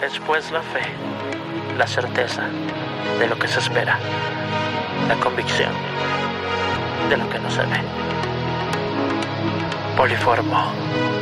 Es pues la fe, la certeza de lo que se espera, la convicción de lo que no se ve. Poliformo.